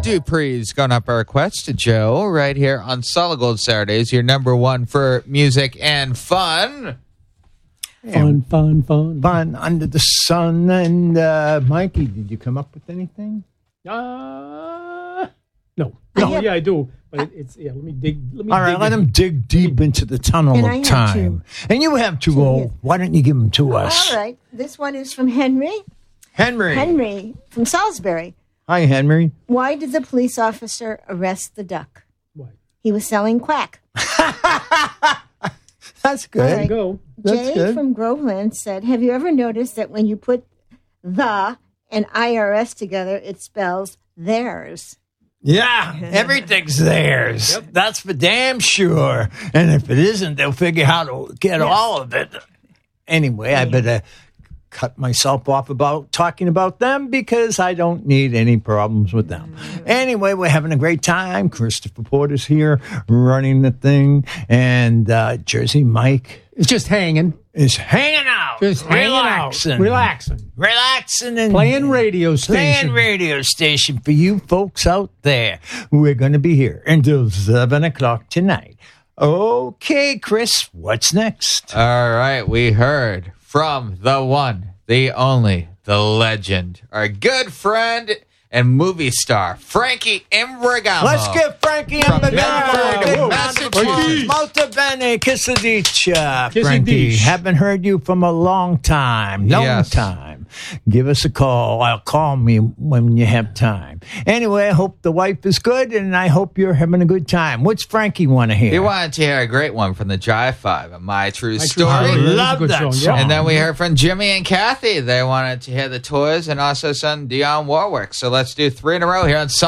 Dupree's going up our request to Joe right here on Solid Gold Saturdays, your number one for music and fun. Fun under the sun. And Mikey, did you come up with anything? No. Yeah, I do. But let me dig. All right, let him dig deep into the tunnel of time. And you have two. Oh, why don't you give them to us? All right. This one is from Henry. Henry from Salisbury. Hi, Henry. Why did the police officer arrest the duck? Why? He was selling quack. That's good. There you go. Jay from Groveland said, have you ever noticed that when you put the and IRS together, it spells theirs? Yeah, everything's theirs. Yep. That's for damn sure. And if it isn't, they'll figure how to get all of it. Anyway, I better cut myself off about talking about them because I don't need any problems with them. Anyway, we're having a great time. Christopher Porter's here running the thing. And Jersey Mike is just hanging. Is hanging out. Just relaxing. Relaxing and playing radio station for you folks out there. We're going to be here until 7 o'clock tonight. Okay, Chris, what's next? All right, we heard from the one, the only, the legend, our good friend and movie star, Frankie Imbrogamo. Let's give Frankie Imbrogamo. Massachusetts. Molto bene, Kisadicha, Frankie. Haven't heard you from a long time. Time. Give us a call. Call me when you have time. Anyway, I hope the wife is good, and I hope you're having a good time. What's Frankie want to hear? He wanted to hear a great one from the Jive Five, a My True Story. I love that song. And then we heard from Jimmy and Kathy. They wanted to hear the Toys and also some Dionne Warwick. So let's do three in a row here on